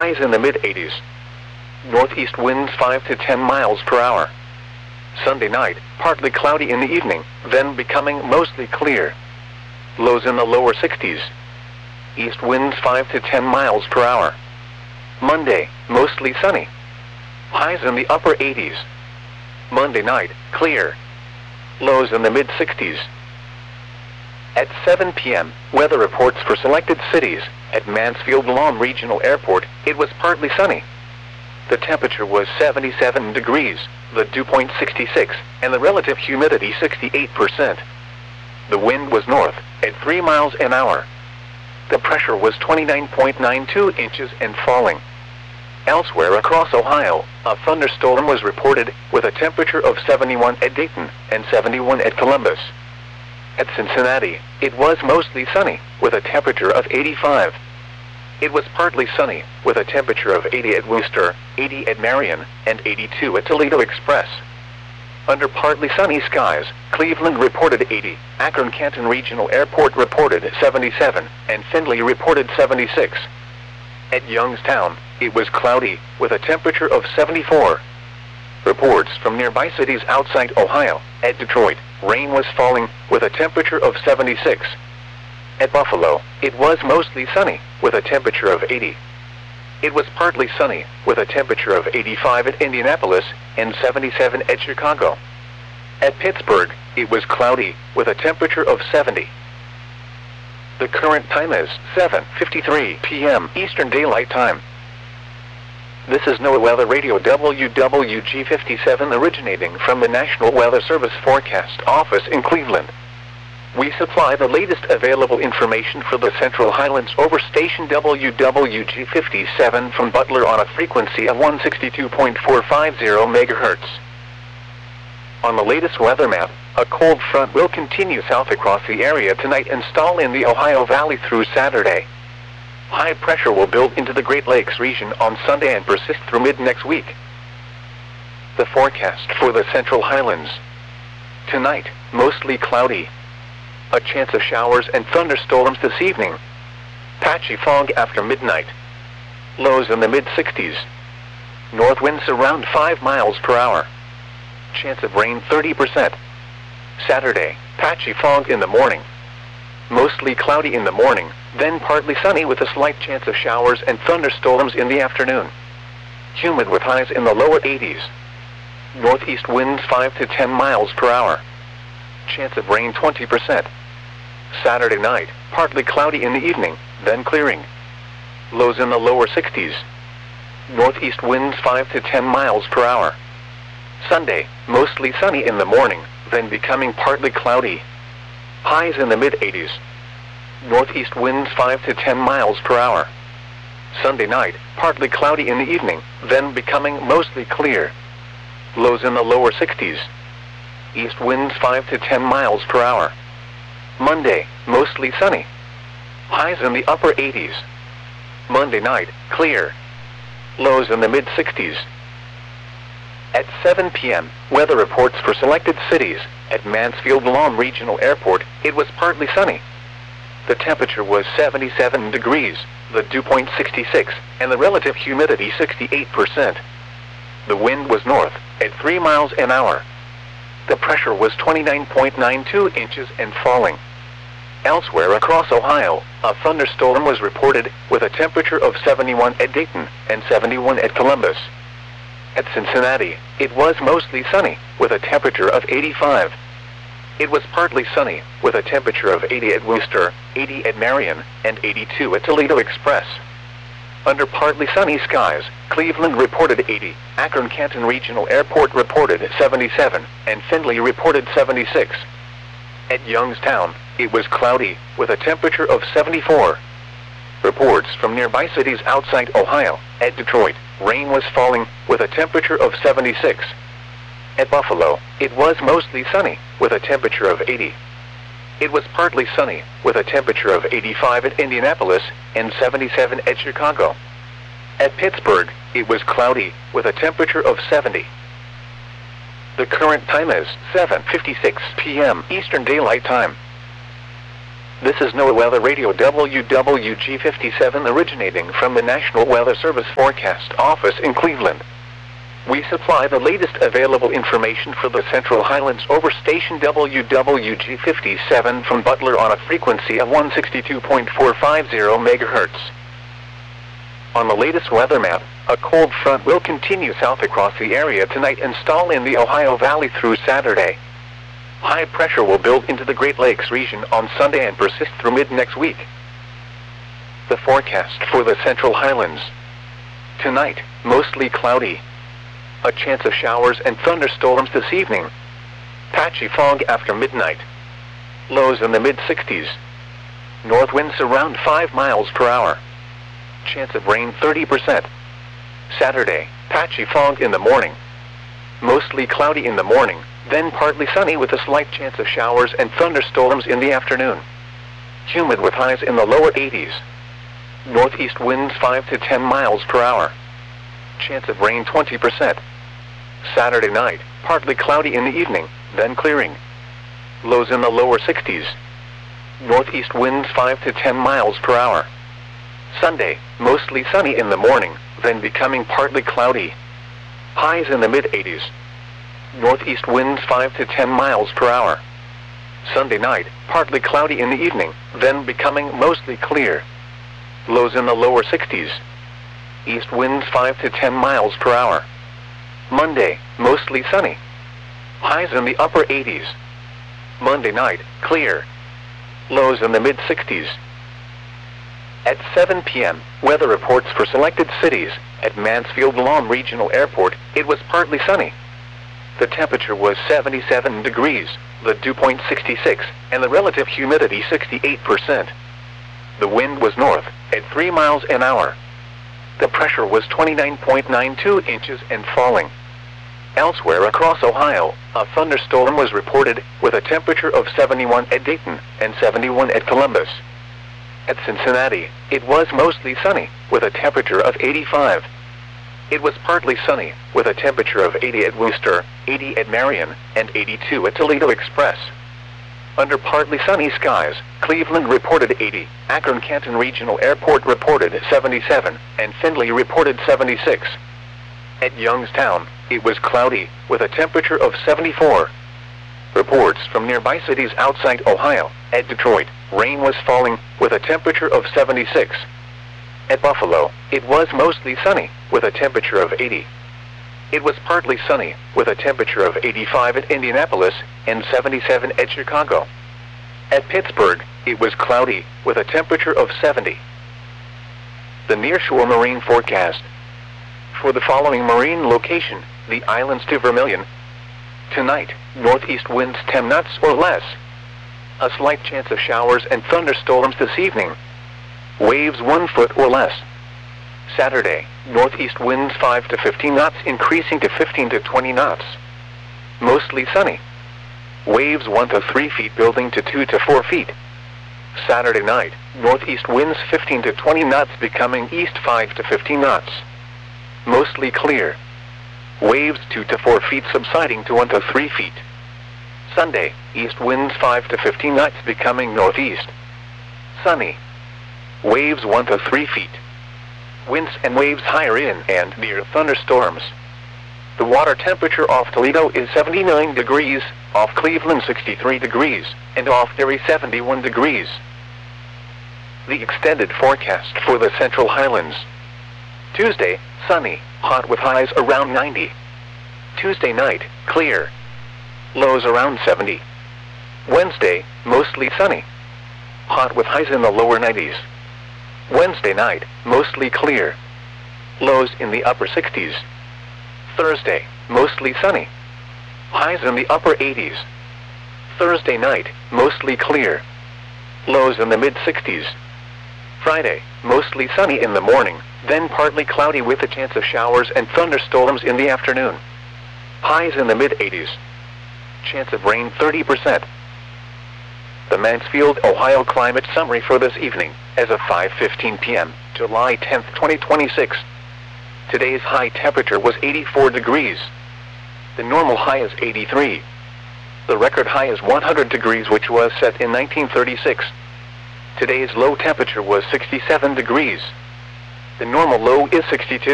highs in the mid-80s. Northeast winds 5 to 10 miles per hour. Sunday night, partly cloudy in the evening, then becoming mostly clear. Lows in the lower 60s. East winds 5 to 10 miles per hour. Monday, mostly sunny. Highs in the upper 80s. Monday night, clear. Lows in the mid-60s. At 7 p.m., weather reports for selected cities. At Mansfield Lawn Regional Airport, it was partly sunny. The temperature was 77 degrees, the dew point 66, and the relative humidity 68%. The wind was north, at 3 miles an hour. The pressure was 29.92 inches and falling. Elsewhere across Ohio, a thunderstorm was reported, with a temperature of 71 at Dayton and 71 at Columbus. At Cincinnati, it was mostly sunny, with a temperature of 85. It was partly sunny, with a temperature of 80 at Wooster, 80 at Marion, and 82 at Toledo Express. Under partly sunny skies, Cleveland reported 80, Akron-Canton Regional Airport reported 77, and Findlay reported 76. At Youngstown, it was cloudy, with a temperature of 74. Reports from nearby cities outside Ohio. At Detroit, rain was falling, with a temperature of 76. At Buffalo, it was mostly sunny, with a temperature of 80. It was partly sunny, with a temperature of 85 at Indianapolis and 77 at Chicago. At Pittsburgh, it was cloudy, with a temperature of 70. The current time is 7:53 p.m. Eastern Daylight Time. This is NOAA Weather Radio WWG57 originating from the National Weather Service Forecast Office in Cleveland. We supply the latest available information for the Central Highlands over station WWG57 from Butler on a frequency of 162.450 MHz. On the latest weather map, a cold front will continue south across the area tonight and stall in the Ohio Valley through Saturday. High pressure will build into the Great Lakes region on Sunday and persist through mid-next week. The forecast for the Central Highlands. Tonight, mostly cloudy. A chance of showers and thunderstorms this evening. Patchy fog after midnight. Lows in the mid-60s. North winds around 5 miles per hour. Chance of rain 30%. Saturday, patchy fog in the morning. Mostly cloudy in the morning, then partly sunny with a slight chance of showers and thunderstorms in the afternoon. Humid with highs in the lower 80s. Northeast winds 5 to 10 miles per hour. Chance of rain 20%. Saturday night, partly cloudy in the evening, then clearing. Lows in the lower 60s. Northeast winds 5 to 10 miles per hour. Sunday, mostly sunny in the morning, then becoming partly cloudy. Highs in the mid-80s. Northeast winds 5 to 10 miles per hour. Sunday night, partly cloudy in the evening, then becoming mostly clear. Lows in the lower 60s. East winds 5 to 10 miles per hour. Monday, mostly sunny. Highs in the upper 80s. Monday night, clear. Lows in the mid-60s. At 7 p.m., weather reports for selected cities. At Mansfield Lawn Regional Airport, it was partly sunny. The temperature was 77 degrees, the dew point 66, and the relative humidity 68%. The wind was north, at 3 miles an hour. The pressure was 29.92 inches and falling. Elsewhere across Ohio, a thunderstorm was reported, with a temperature of 71 at Dayton and 71 at Columbus. At Cincinnati, it was mostly sunny, with a temperature of 85. It was partly sunny, with a temperature of 80 at Wooster, 80 at Marion, and 82 at Toledo Express. Under partly sunny skies, Cleveland reported 80, Akron-Canton Regional Airport reported 77, and Findlay reported 76. At Youngstown, it was cloudy, with a temperature of 74. Reports from nearby cities outside Ohio. At Detroit, rain was falling, with a temperature of 76. At Buffalo, it was mostly sunny, with a temperature of 80. It was partly sunny, with a temperature of 85 at Indianapolis and 77 at Chicago. At Pittsburgh, it was cloudy, with a temperature of 70. The current time is 7:56 p.m. Eastern Daylight Time. This is NOAA Weather Radio WWG57 originating from the National Weather Service Forecast Office in Cleveland. We supply the latest available information for the Central Highlands over station WWG57 from Butler on a frequency of 162.450 MHz. On the latest weather map, a cold front will continue south across the area tonight and stall in the Ohio Valley through Saturday. High pressure will build into the Great Lakes region on Sunday and persist through mid-next week. The forecast for the Central Highlands. Tonight, mostly cloudy. A chance of showers and thunderstorms this evening. Patchy fog after midnight. Lows in the mid-60s. North winds around 5 miles per hour. Chance of rain 30%. Saturday, patchy fog in the morning. Mostly cloudy in the morning, then partly sunny with a slight chance of showers and thunderstorms in the afternoon. Humid with highs in the lower 80s. Northeast winds 5 to 10 miles per hour. Chance of rain 20%. Saturday night, partly cloudy in the evening, then clearing. Lows in the lower 60s. Northeast winds 5 to 10 miles per hour. Sunday, mostly sunny in the morning, then becoming partly cloudy. Highs in the mid-80s. Northeast winds 5 to 10 miles per hour. Sunday night, partly cloudy in the evening, then becoming mostly clear. Lows in the lower 60s. East winds 5 to 10 miles per hour. Monday, mostly sunny. Highs in the upper 80s. Monday night, clear. Lows in the mid-60s. At 7 p.m., weather reports for selected cities. At Mansfield Lawn Regional Airport, it was partly sunny. The temperature was 77 degrees, the dew point 66, and the relative humidity 68%. The wind was north, at 3 miles an hour. The pressure was 29.92 inches and falling. Elsewhere across Ohio, a thunderstorm was reported, with a temperature of 71 at Dayton and 71 at Columbus. At Cincinnati, it was mostly sunny, with a temperature of 85. It was partly sunny, with a temperature of 80 at Worcester, 80 at Marion, and 82 at Toledo Express. Under partly sunny skies, Cleveland reported 80, Akron-Canton Regional Airport reported 77, and Findlay reported 76. At Youngstown, it was cloudy, with a temperature of 74. Reports from nearby cities outside Ohio. At Detroit, rain was falling, with a temperature of 76. At Buffalo, it was mostly sunny, with a temperature of 80. It was partly sunny, with a temperature of 85 at Indianapolis, and 77 at Chicago. At Pittsburgh, it was cloudy, with a temperature of 70. The nearshore marine forecast. For the following marine location, the islands to Vermilion. Tonight, northeast winds 10 knots or less. A slight chance of showers and thunderstorms this evening. Waves 1 foot or less. Saturday, northeast winds 5 to 15 knots increasing to 15 to 20 knots. Mostly sunny. Waves 1 to 3 feet building to 2 to 4 feet. Saturday night, northeast winds 15 to 20 knots becoming east 5 to 15 knots. Mostly clear. Waves 2 to 4 feet subsiding to 1 to 3 feet. Sunday, east winds 5 to 15 knots becoming northeast. Sunny. Waves 1 to 3 feet. Winds and waves higher in and near thunderstorms. The water temperature off Toledo is 79 degrees, off Cleveland 63 degrees, and off Erie 71 degrees. The extended forecast for the Central Highlands. Tuesday, sunny, hot with highs around 90. Tuesday night, clear. Lows around 70. Wednesday, mostly sunny. Hot with highs in the lower 90s. Wednesday night, mostly clear. Lows in the upper 60s. Thursday, mostly sunny. Highs in the upper 80s. Thursday night, mostly clear. Lows in the mid-60s. Friday, mostly sunny in the morning, then partly cloudy with a chance of showers and thunderstorms in the afternoon. Highs in the mid-80s. Chance of rain 30%. The Mansfield, Ohio climate summary for this evening, as of 5:15 p.m., July 10, 2026. Today's high temperature was 84 degrees. The normal high is 83. The record high is 100 degrees, which was set in 1936. Today's low temperature was 67 degrees. The normal low is 62.